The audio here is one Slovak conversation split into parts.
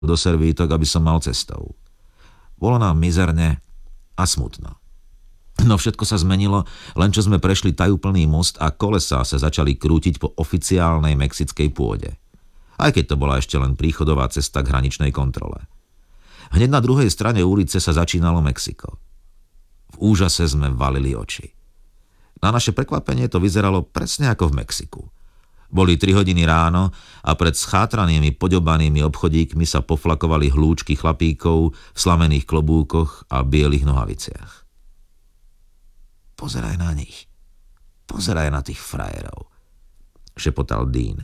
do servítok, aby som mal cestou. Bolo nám mizerne a smutno. No všetko sa zmenilo, len čo sme prešli tajúplný most a kolesá sa začali krútiť po oficiálnej mexickej pôde. Aj keď to bola ešte len príchodová cesta k hraničnej kontrole. Hneď na druhej strane ulice sa začínalo Mexiko. V úžase sme valili oči. Na naše prekvapenie to vyzeralo presne ako v Mexiku. Boli 3 hodiny ráno a pred schátranými poďobanými obchodíkmi sa poflakovali hlúčky chlapíkov v slamených klobúkoch a bielých nohaviciach. Pozeraj na nich. Pozeraj na tých frajerov, šepotal Dean.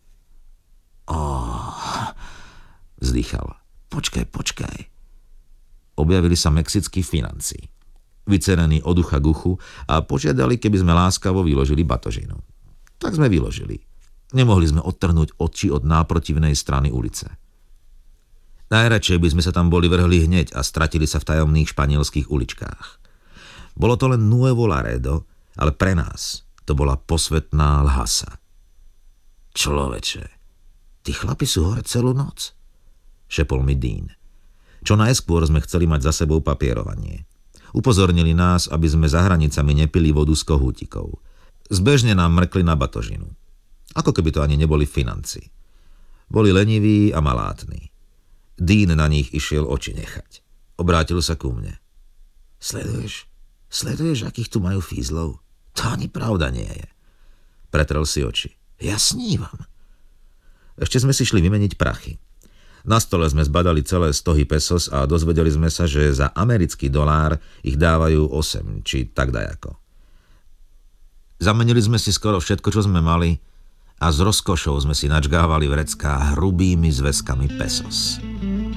Vzdychal. Počkaj. Objavili sa mexickí financí. Vycerení od ucha k uchu a požiadali, keby sme láskavo vyložili batožinu. Tak sme vyložili. Nemohli sme odtrhnúť oči od náprotivnej strany ulice. Najradšej by sme sa tam boli vrhli hneď a stratili sa v tajomných španielských uličkách. Bolo to len Nuevo Laredo, ale pre nás to bola posvetná Lhasa. Človeče, tí chlapi sú hore celú noc, šepol mi Dean. Čo najskôr sme chceli mať za sebou papierovanie. Upozornili nás, aby sme za hranicami nepili vodu z kohútikov. Zbežne nám mrkli na batožinu. Ako keby to ani neboli financi. Boli leniví a malátni. Dean na nich išiel oči nechať. Obrátil sa ku mne. Sleduješ, akých tu majú fízlov? To ani pravda nie je. Pretrel si oči. Ja snívam. Ešte sme si šli vymeniť prachy. Na stole sme zbadali celé 100 pesos a dozvedeli sme sa, že za americký dolár ich dávajú 8, či tak dajako. Zamenili sme si skoro všetko, čo sme mali a s rozkošou sme si načgávali vrecká hrubými zväzkami pesos.